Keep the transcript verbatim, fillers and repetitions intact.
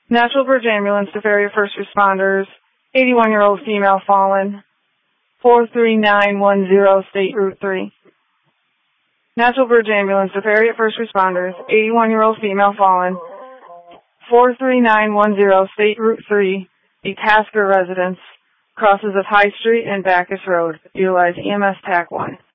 Natural Bridge Ambulance to ferry first responders, eighty-one-year-old female fallen, four three nine one zero State Route three. Natural Bridge Ambulance to ferry first responders, eighty-one-year-old female fallen, four three nine one zero State Route three, Itasca residence, crosses of High Street and Bacchus Road. Utilize E M S T A C one.